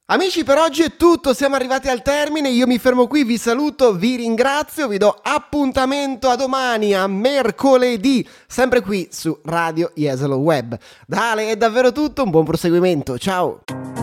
Amici, per oggi è tutto, siamo arrivati al termine, io mi fermo qui, vi saluto, vi ringrazio, vi do appuntamento a domani, a mercoledì, sempre qui su Radio Jesolo Web. Dale, è davvero tutto, un buon proseguimento, ciao!